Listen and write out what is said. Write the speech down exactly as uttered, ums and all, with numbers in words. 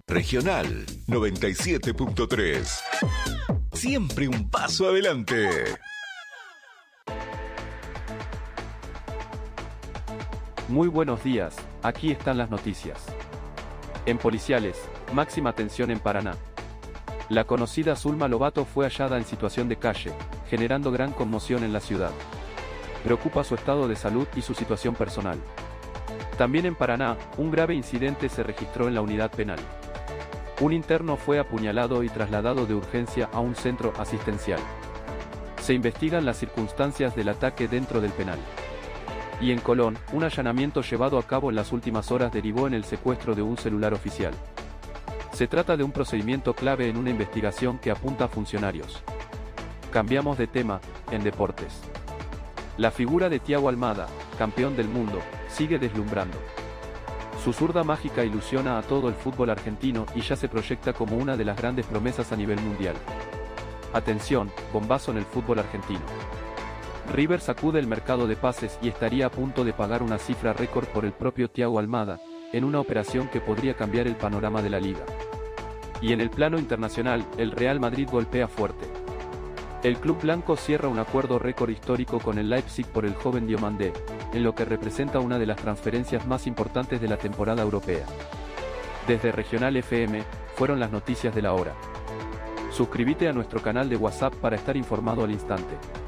Regional noventa y siete punto tres. Siempre un paso adelante. Muy buenos días, aquí están las noticias. En policiales, máxima tensión en Paraná. La conocida Zulma Lobato fue hallada en situación de calle, generando gran conmoción en la ciudad. Preocupa su estado de salud y su situación personal. También en Paraná, un grave incidente se registró en la unidad penal. Un interno fue apuñalado y trasladado de urgencia a un centro asistencial. Se investigan las circunstancias del ataque dentro del penal. Y en Colón, un allanamiento llevado a cabo en las últimas horas derivó en el secuestro de un celular oficial. Se trata de un procedimiento clave en una investigación que apunta a funcionarios. Cambiamos de tema, en deportes. La figura de Thiago Almada, campeón del mundo, sigue deslumbrando. Su zurda mágica ilusiona a todo el fútbol argentino y ya se proyecta como una de las grandes promesas a nivel mundial. Atención, bombazo en el fútbol argentino. River sacude el mercado de pases y estaría a punto de pagar una cifra récord por el propio Thiago Almada, en una operación que podría cambiar el panorama de la liga. Y en el plano internacional, el Real Madrid golpea fuerte. El club blanco cierra un acuerdo récord histórico con el Leipzig por el joven Diomandé, en lo que representa una de las transferencias más importantes de la temporada europea. Desde Regional F M, fueron las noticias de la hora. Suscríbete a nuestro canal de WhatsApp para estar informado al instante.